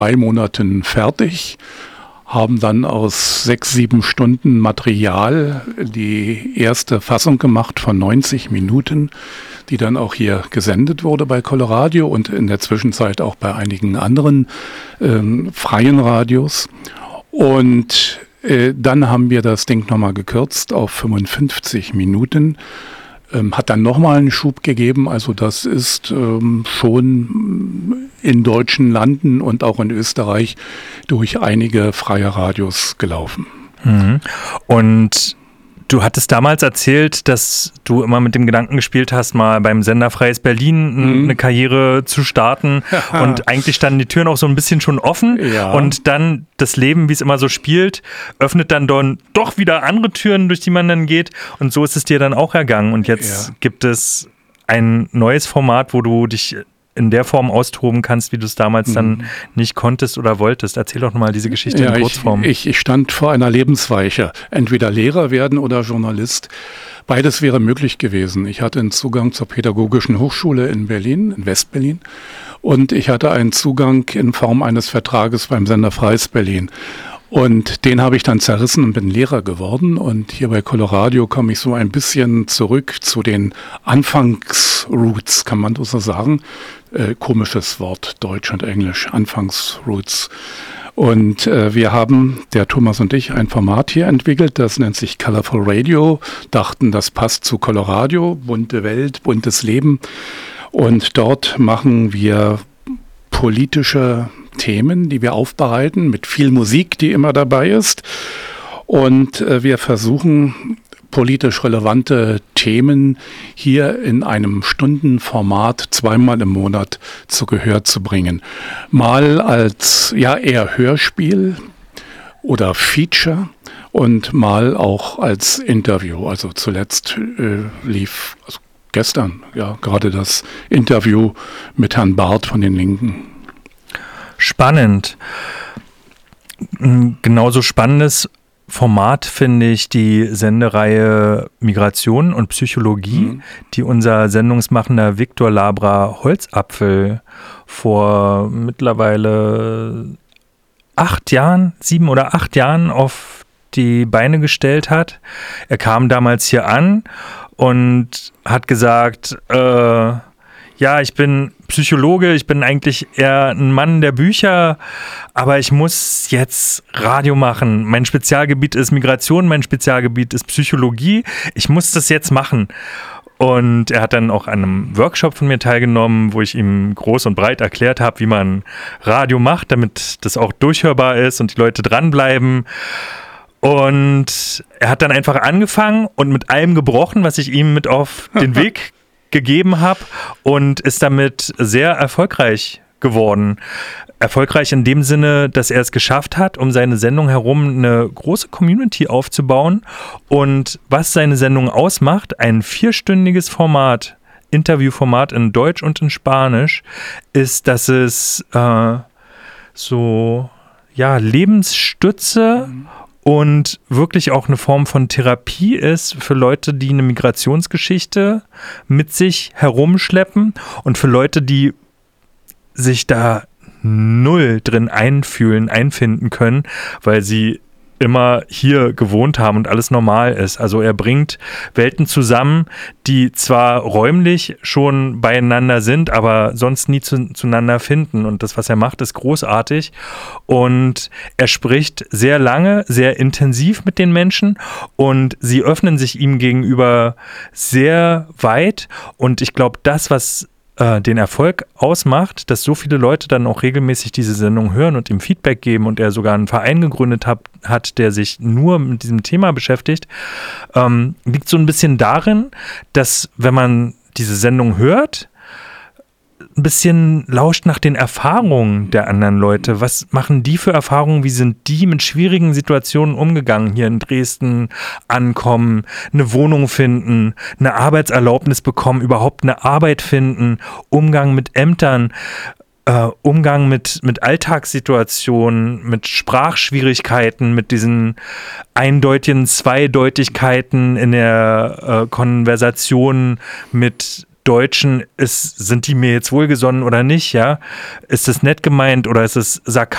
3 Monaten fertig, haben dann aus 6, 7 Stunden Material die erste Fassung gemacht von 90 Minuten, die dann auch hier gesendet wurde bei Coloradio und in der Zwischenzeit auch bei einigen anderen freien Radios. Und dann haben wir das Ding nochmal gekürzt auf 55 Minuten. Hat dann nochmal einen Schub gegeben, also das ist schon in deutschen Landen und auch in Österreich durch einige freie Radios gelaufen. Mhm. Und du hattest damals erzählt, dass du immer mit dem Gedanken gespielt hast, mal beim Sender Freies Berlin eine Karriere zu starten. Und eigentlich standen die Türen auch so ein bisschen schon offen. Ja. Und dann das Leben, wie es immer so spielt, öffnet dann doch wieder andere Türen, durch die man dann geht. Und so ist es dir dann auch ergangen. Und jetzt gibt es ein neues Format, wo du dich in der Form austoben kannst, wie du es damals dann nicht konntest oder wolltest. Erzähl doch nochmal diese Geschichte in Kurzform. Ich stand vor einer Lebensweiche. Entweder Lehrer werden oder Journalist. Beides wäre möglich gewesen. Ich hatte einen Zugang zur Pädagogischen Hochschule in Berlin, in Westberlin. Und ich hatte einen Zugang in Form eines Vertrages beim Sender Freies Berlin. Und den habe ich dann zerrissen und bin Lehrer geworden. Und hier bei Coloradio komme ich so ein bisschen zurück zu den Anfangsroots, kann man so sagen. Komisches Wort, Deutsch und Englisch, Anfangsroots. Und wir haben, der Thomas und ich, ein Format hier entwickelt, das nennt sich Colorful Radio. Dachten, das passt zu Coloradio, bunte Welt, buntes Leben. Und dort machen wir politische Themen, die wir aufbereiten, mit viel Musik, die immer dabei ist. Und wir versuchen, politisch relevante Themen hier in einem Stundenformat 2-mal im Monat zu Gehör zu bringen. Mal als eher Hörspiel oder Feature und mal auch als Interview. Also zuletzt lief gestern gerade das Interview mit Herrn Barth von den Linken. Spannend. Genauso spannendes Format finde ich die Sendereihe Migration und Psychologie, die unser Sendungsmachender Viktor Labra Holzapfel vor mittlerweile 7 oder 8 Jahren auf die Beine gestellt hat. Er kam damals hier an und hat gesagt, ich bin Psychologe, ich bin eigentlich eher ein Mann der Bücher, aber ich muss jetzt Radio machen. Mein Spezialgebiet ist Migration, mein Spezialgebiet ist Psychologie. Ich muss das jetzt machen. Und er hat dann auch an einem Workshop von mir teilgenommen, wo ich ihm groß und breit erklärt habe, wie man Radio macht, damit das auch durchhörbar ist und die Leute dranbleiben. Und er hat dann einfach angefangen und mit allem gebrochen, was ich ihm mit auf den Weg gegeben habe und ist damit sehr erfolgreich geworden. Erfolgreich in dem Sinne, dass er es geschafft hat, um seine Sendung herum eine große Community aufzubauen. Und was seine Sendung ausmacht, ein 4-stündiges Format, Interviewformat in Deutsch und in Spanisch, ist, dass es Lebensstütze und wirklich auch eine Form von Therapie ist für Leute, die eine Migrationsgeschichte mit sich herumschleppen und für Leute, die sich da null drin einfinden können, weil sie immer hier gewohnt haben und alles normal ist. Also er bringt Welten zusammen, die zwar räumlich schon beieinander sind, aber sonst nie zueinander finden. Und das, was er macht, ist großartig. Und er spricht sehr lange, sehr intensiv mit den Menschen und sie öffnen sich ihm gegenüber sehr weit. Und ich glaube, das, was den Erfolg ausmacht, dass so viele Leute dann auch regelmäßig diese Sendung hören und ihm Feedback geben und er sogar einen Verein gegründet hat, der sich nur mit diesem Thema beschäftigt, liegt so ein bisschen darin, dass wenn man diese Sendung hört, ein bisschen lauscht nach den Erfahrungen der anderen Leute. Was machen die für Erfahrungen? Wie sind die mit schwierigen Situationen umgegangen? Hier in Dresden ankommen, eine Wohnung finden, eine Arbeitserlaubnis bekommen, überhaupt eine Arbeit finden, Umgang mit Ämtern, Umgang mit Alltagssituationen, mit Sprachschwierigkeiten, mit diesen eindeutigen Zweideutigkeiten in der Konversation, mit Deutschen sind die mir jetzt wohlgesonnen oder nicht, ja? Ist es nett gemeint oder ist es sarkastisch?